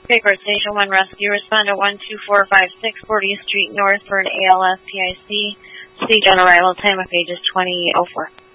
Paper Station 1 Rescue, respond to 12456 40th Street North for an ALS PIC. Stage on arrival time of pages 2804.